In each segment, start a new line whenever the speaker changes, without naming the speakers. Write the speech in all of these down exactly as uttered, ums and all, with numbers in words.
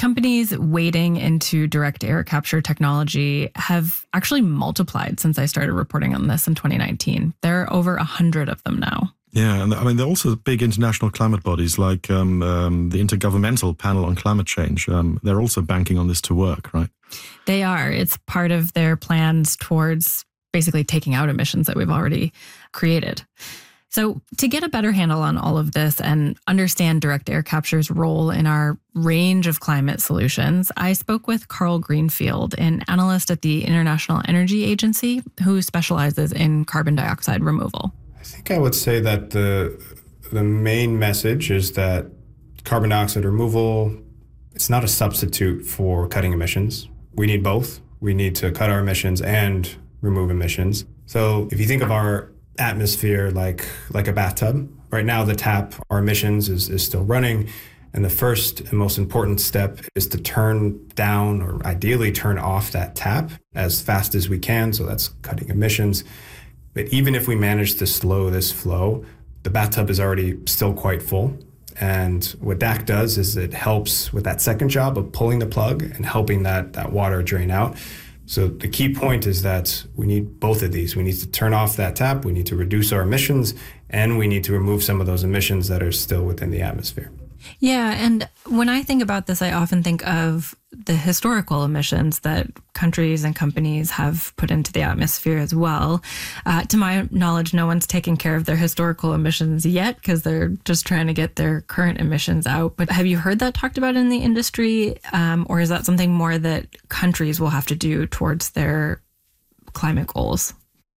companies wading into direct air capture technology have actually multiplied since I started reporting on this in twenty nineteen. There are over one hundred of them now.
Yeah, and I mean, there are also big international climate bodies like um, um, the Intergovernmental Panel on Climate Change. Um, they're also banking on this to work, right?
They are. It's part of their plans towards basically taking out emissions that we've already created. So to get a better handle on all of this and understand direct air capture's role in our range of climate solutions, I spoke with Carl Greenfield, an analyst at the International Energy Agency who specializes in carbon dioxide removal.
I think I would say that the the main message is that carbon dioxide removal, it's not a substitute for cutting emissions. We need both. We need to cut our emissions and remove emissions. So if you think of our atmosphere like like a bathtub. Right now, the tap, our emissions is, is still running. And the first and most important step is to turn down or ideally turn off that tap as fast as we can. So that's cutting emissions. But even if we manage to slow this flow, the bathtub is already still quite full. And what D A C does is it helps with that second job of pulling the plug and helping that, that water drain out. So the key point is that we need both of these. We need to turn off that tap, we need to reduce our emissions, and we need to remove some of those emissions that are still within the atmosphere.
Yeah, and when I think about this, I often think of the historical emissions that countries and companies have put into the atmosphere as well. Uh, to my knowledge, no one's taken care of their historical emissions yet because they're just trying to get their current emissions out. But have you heard that talked about in the industry? Um, or is that something more that countries will have to do towards their climate goals?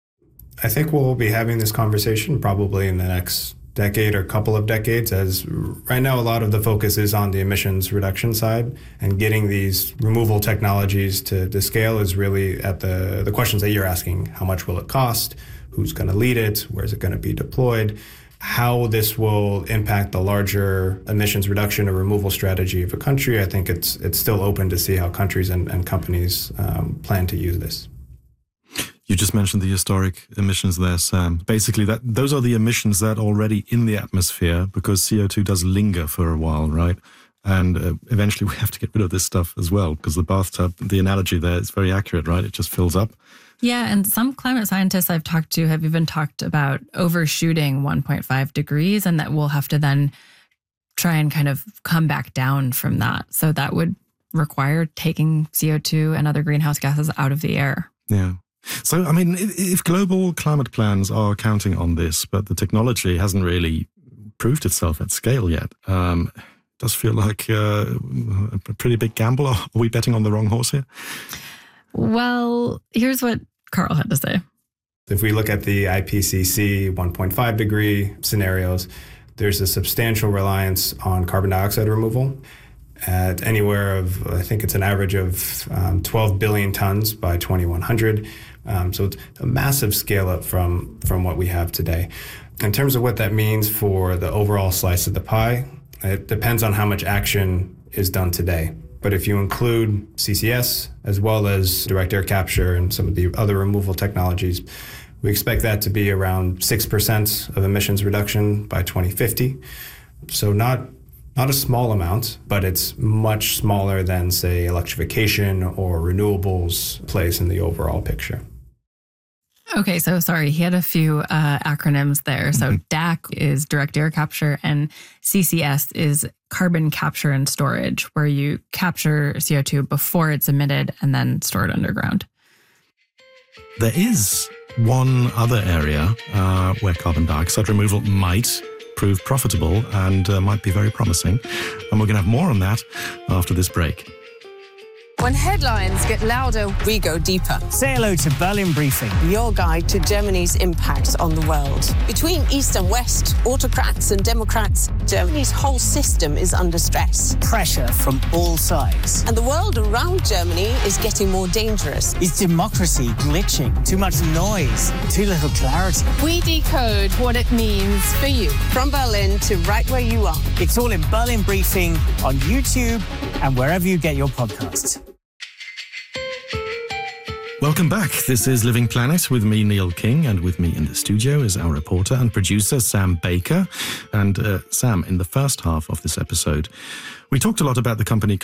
I think we'll be having this conversation probably in the next decade or couple of decades, as right now a lot of the focus is on the emissions reduction side, and getting these removal technologies to, to scale is really at the, the questions that you're asking. How much will it cost? Who's going to lead it? Where is it going to be deployed? How this will impact the larger emissions reduction or removal strategy of a country, I think it's it's still open to see how countries and, and companies um, plan to use this.
You just mentioned the historic emissions there, Sam. Basically, that those are the emissions that are already in the atmosphere because C O two does linger for a while, right? And uh, eventually we have to get rid of this stuff as well because the bathtub, the analogy there is very accurate, right? It just fills up.
Yeah, and some climate scientists I've talked to have even talked about overshooting one point five degrees and that we'll have to then try and kind of come back down from that. So that would require taking C O two and other greenhouse gases out of the air.
Yeah. So, I mean, if global climate plans are counting on this, but the technology hasn't really proved itself at scale yet, um, it does feel like uh, a pretty big gamble. Are we betting on the wrong horse here?
Well, here's what Carl had to say.
If we look at the I P C C one point five degree scenarios, there's a substantial reliance on carbon dioxide removal at anywhere of, I think it's an average of um, twelve billion tons by twenty-one hundred. Um, so it's a massive scale up from, from what we have today. In terms of what that means for the overall slice of the pie, it depends on how much action is done today. But if you include C C S as well as direct air capture and some of the other removal technologies, we expect that to be around six percent of emissions reduction by twenty fifty. So not Not a small amount, but it's much smaller than, say, electrification or renewables plays in the overall picture.
Okay, so sorry, he had a few uh, acronyms there. So
Mm-hmm.
D A C is direct air capture and C C S is carbon capture and storage, where you capture C O two before it's emitted and then store it underground.
There is one other area uh, where carbon dioxide removal might prove profitable and uh, might be very promising. And we're going to have more on that after this break.
When headlines get louder, we go deeper.
Say hello to Berlin Briefing,
Your guide to Germany's impact on the world. Between East and West, autocrats and democrats, Germany's whole system is under stress.
pressure from all sides.
And the world around Germany is getting more dangerous.
Is democracy glitching? Too much noise? Too little clarity?
We decode what it means for you. From Berlin to right where you are.
It's all in Berlin Briefing on YouTube and wherever you get your podcasts.
Welcome back. This is Living Planet with me, Neil King, and with me in the studio is our reporter and producer, Sam Baker. And uh, Sam, in the first half of this episode, we talked a lot about the company